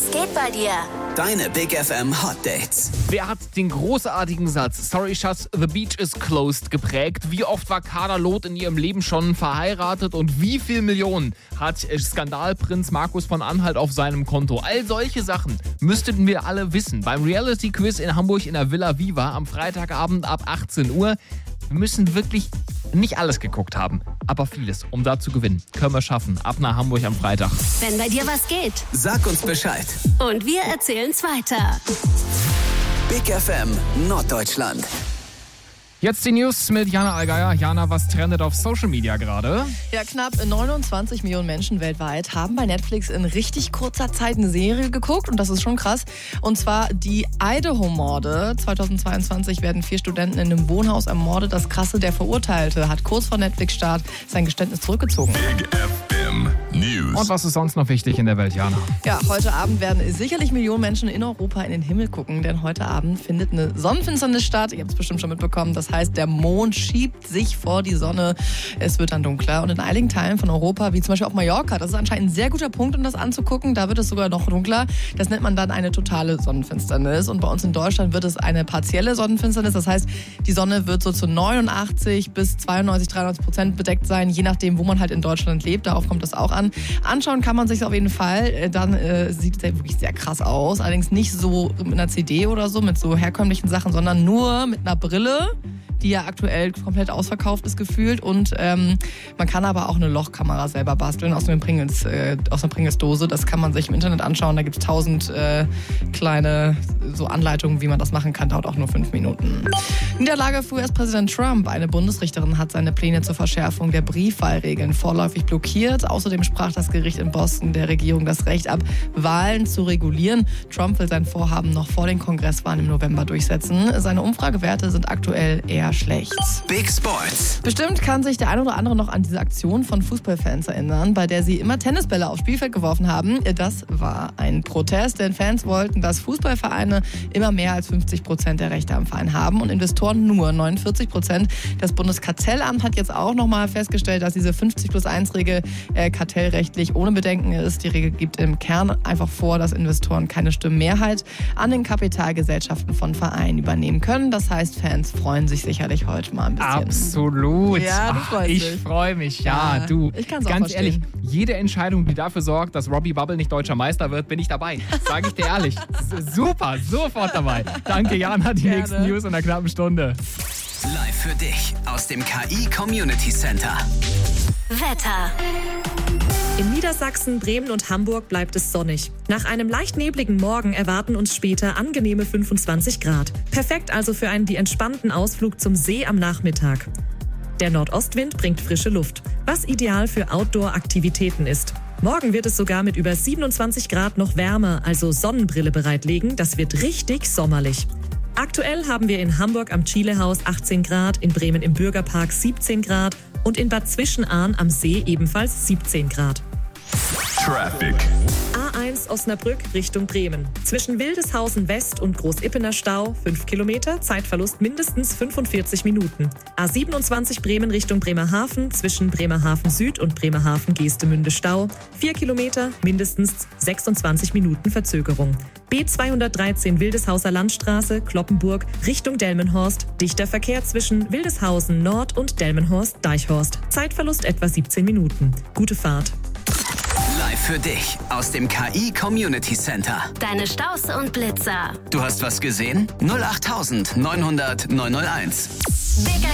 geht bei dir? Deine Big FM Hot Dates. Wer hat den großartigen Satz "Sorry Schatz, the beach is closed" geprägt? Wie oft war Kader Loth in ihrem Leben schon verheiratet und wie viel Millionen hat Skandalprinz Markus von Anhalt auf seinem Konto? All solche Sachen müssten wir alle wissen. Beim Reality-Quiz in Hamburg in der Villa Viva am Freitagabend ab 18 Uhr. Wir müssen wirklich nicht alles geguckt haben, aber vieles, um da zu gewinnen. Können wir schaffen. Ab nach Hamburg am Freitag. Wenn bei dir was geht. Sag uns Bescheid. Und wir erzählen's weiter. Big FM Norddeutschland. Jetzt die News mit Jana Allgeier. Jana, was trendet auf Social Media gerade? Ja, knapp 29 Millionen Menschen weltweit haben bei Netflix in richtig kurzer Zeit eine Serie geguckt und das ist schon krass. Und zwar die Idaho-Morde. 2022 werden 4 Studenten in einem Wohnhaus ermordet. Das Krasse, der Verurteilte hat kurz vor Netflix-Start sein Geständnis zurückgezogen. Big FM News. Und was ist sonst noch wichtig in der Welt, Jana? Ja, heute Abend werden sicherlich Millionen Menschen in Europa in den Himmel gucken, denn heute Abend findet eine Sonnenfinsternis statt. Ihr habt es bestimmt schon mitbekommen. Das heißt, der Mond schiebt sich vor die Sonne. Es wird dann dunkler. Und in einigen Teilen von Europa, wie zum Beispiel auch Mallorca, das ist anscheinend ein sehr guter Punkt, um das anzugucken. Da wird es sogar noch dunkler. Das nennt man dann eine totale Sonnenfinsternis. Und bei uns in Deutschland wird es eine partielle Sonnenfinsternis. Das heißt, die Sonne wird so zu 89 bis 92-93% bedeckt sein, je nachdem, wo man halt in Deutschland lebt. Darauf kommt es auch an. Anschauen kann man sich auf jeden Fall. Dann sieht es wirklich sehr krass aus. Allerdings nicht so mit einer CD oder so, mit so herkömmlichen Sachen, sondern nur mit einer Brille, die ja aktuell komplett ausverkauft ist gefühlt. Und man kann aber auch eine Lochkamera selber basteln aus einer Pringles-Dose. Das kann man sich im Internet anschauen. Da gibt es 1000 kleine so Anleitungen, wie man das machen kann. Dauert auch nur 5 Minuten. Niederlage für US-Präsident Trump. Eine Bundesrichterin hat seine Pläne zur Verschärfung der Briefwahlregeln vorläufig blockiert. Außerdem sprach das Gericht in Boston der Regierung das Recht ab, Wahlen zu regulieren. Trump will sein Vorhaben noch vor den Kongresswahlen im November durchsetzen. Seine Umfragewerte sind aktuell eher schlecht. Big Sports. Bestimmt kann sich der ein oder andere noch an diese Aktion von Fußballfans erinnern, bei der sie immer Tennisbälle aufs Spielfeld geworfen haben. Das war ein Protest, denn Fans wollten, dass Fußballvereine immer mehr als 50% der Rechte am Verein haben und Investoren nur 49%. Das Bundeskartellamt hat jetzt auch nochmal festgestellt, dass diese 50+1-Regel kartellrechtlich ohne Bedenken ist. Die Regel gibt im Kern einfach vor, dass Investoren keine Stimmmehrheit an den Kapitalgesellschaften von Vereinen übernehmen können. Das heißt, Fans freuen sich sicherlich heute mal ein bisschen. Absolut. Ja, du freust ich dich. freue mich. Ja, du. Ich kann's auch Ganz verstehen. ehrlich, jede Entscheidung, die dafür sorgt, dass Robbie Bubble nicht deutscher Meister wird, bin ich dabei. Sage ich dir ehrlich. Super, sofort dabei. Danke, Jana. Die Gerne. nächsten News in einer knappen Stunde. Live für dich aus dem KI Community Center. Wetter. In Niedersachsen, Bremen und Hamburg bleibt es sonnig. Nach einem leicht nebligen Morgen erwarten uns später angenehme 25 Grad. Perfekt also für einen entspannten Ausflug zum See am Nachmittag. Der Nordostwind bringt frische Luft, was ideal für Outdoor-Aktivitäten ist. Morgen wird es sogar mit über 27 Grad noch wärmer, also Sonnenbrille bereitlegen. Das wird richtig sommerlich. Aktuell haben wir in Hamburg am Chilehaus 18 Grad, in Bremen im Bürgerpark 17 Grad und in Bad Zwischenahn am See ebenfalls 17 Grad. Traffic. A1 Osnabrück Richtung Bremen. Zwischen Wildeshausen West und Großippener Stau 5 Kilometer, Zeitverlust mindestens 45 Minuten. A27 Bremen Richtung Bremerhaven, zwischen Bremerhaven Süd und Bremerhaven Geestemünde Stau 4 Kilometer, mindestens 26 Minuten Verzögerung. B213 Wildeshauser Landstraße, Kloppenburg Richtung Delmenhorst. Dichter Verkehr zwischen Wildeshausen Nord und Delmenhorst Deichhorst. Zeitverlust etwa 17 Minuten. Gute Fahrt. Live für dich aus dem KI Community Center. Deine Staus und Blitzer. Du hast was gesehen? 08900 901. Big